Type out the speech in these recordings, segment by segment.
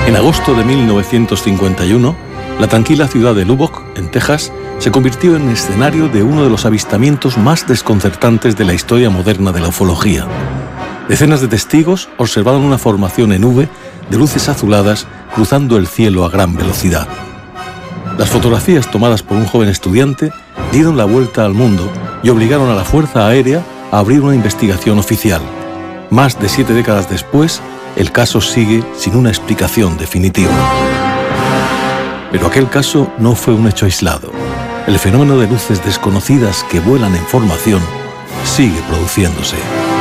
En agosto de 1951, la tranquila ciudad de Lubbock, en Texas, se convirtió en escenario de uno de los avistamientos más desconcertantes de la historia moderna de la ufología. Decenas de testigos observaron una formación en V de luces azuladas cruzando el cielo a gran velocidad. Las fotografías tomadas por un joven estudiante dieron la vuelta al mundo y obligaron a la Fuerza Aérea a abrir una investigación oficial. Más de 7 décadas después, el caso sigue sin una explicación definitiva. Pero aquel caso no fue un hecho aislado. El fenómeno de luces desconocidas que vuelan en formación sigue produciéndose.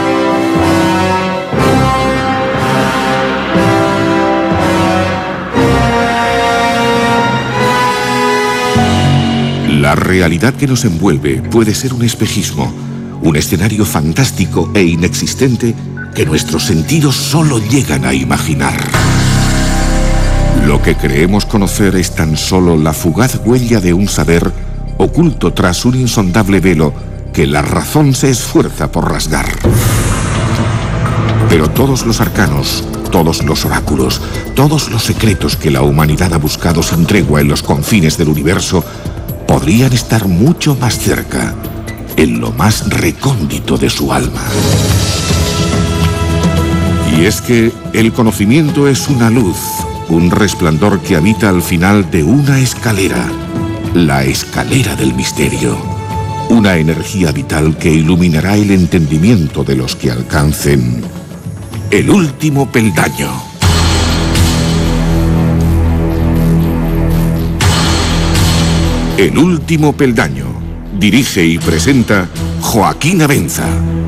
La realidad que nos envuelve puede ser un espejismo, un escenario fantástico e inexistente que nuestros sentidos solo llegan a imaginar. Lo que creemos conocer es tan solo la fugaz huella de un saber oculto tras un insondable velo que la razón se esfuerza por rasgar. Pero todos los arcanos, todos los oráculos, todos los secretos que la humanidad ha buscado sin tregua en los confines del universo podrían estar mucho más cerca, en lo más recóndito de su alma. Y es que el conocimiento es una luz, un resplandor que habita al final de una escalera, la escalera del misterio. Una energía vital que iluminará el entendimiento de los que alcancen el último peldaño. El último peldaño. Dirige y presenta Joaquín Abenza.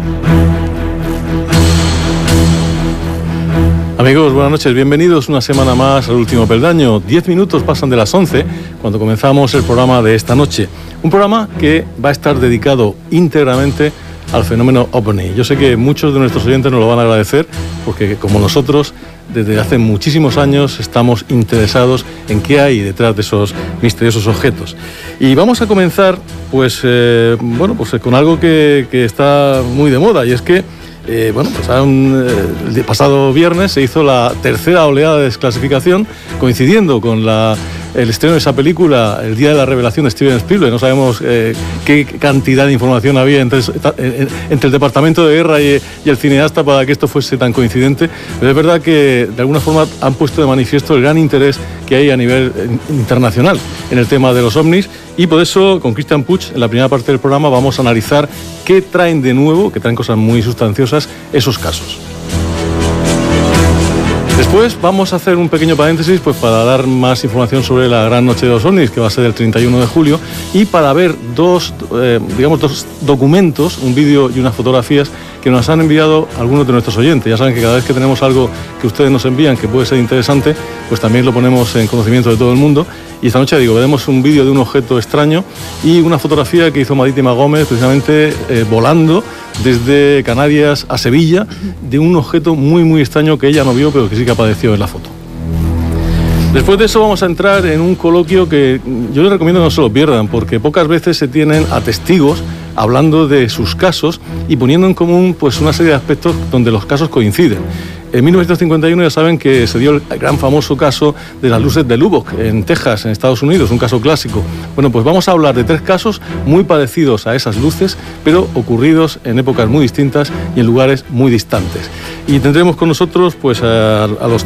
Amigos, buenas noches, bienvenidos una semana más al último peldaño. 10 minutos pasan de las 11 cuando comenzamos el programa de esta noche. Un programa que va a estar dedicado íntegramente al fenómeno OVNI. Yo sé que muchos de nuestros oyentes nos lo van a agradecer porque, como nosotros, desde hace muchísimos años estamos interesados en qué hay detrás de esos misteriosos objetos. Y vamos a comenzar pues con algo que está muy de moda, y es que el pasado viernes se hizo la tercera oleada de desclasificación, coincidiendo con el estreno de esa película, El día de la revelación de Steven Spielberg. No sabemos qué cantidad de información había entre el departamento de guerra y el cineasta para que esto fuese tan coincidente, pero es verdad que de alguna forma han puesto de manifiesto el gran interés que hay a nivel internacional en el tema de los ovnis, y por eso con Cristian Puig en la primera parte del programa vamos a analizar qué traen de nuevo, que traen cosas muy sustanciosas, esos casos. Después vamos a hacer un pequeño paréntesis pues para dar más información sobre la gran noche de los ovnis, que va a ser el 31 de julio, y para ver dos documentos, un vídeo y unas fotografías que nos han enviado algunos de nuestros oyentes. Ya saben que cada vez que tenemos algo que ustedes nos envían que puede ser interesante, pues también lo ponemos en conocimiento de todo el mundo. Y esta noche, veremos un vídeo de un objeto extraño y una fotografía que hizo Marítima Gómez, precisamente volando desde Canarias a Sevilla, de un objeto muy, muy extraño que ella no vio, pero que sí que apareció en la foto. Después de eso vamos a entrar en un coloquio que yo les recomiendo que no se lo pierdan, porque pocas veces se tienen a testigos hablando de sus casos y poniendo en común pues una serie de aspectos donde los casos coinciden. En 1951 ya saben que se dio el gran famoso caso de las luces de Lubbock, en Texas, en Estados Unidos, un caso clásico. Bueno, pues vamos a hablar de 3 casos muy parecidos a esas luces, pero ocurridos en épocas muy distintas y en lugares muy distantes. Y tendremos con nosotros pues a los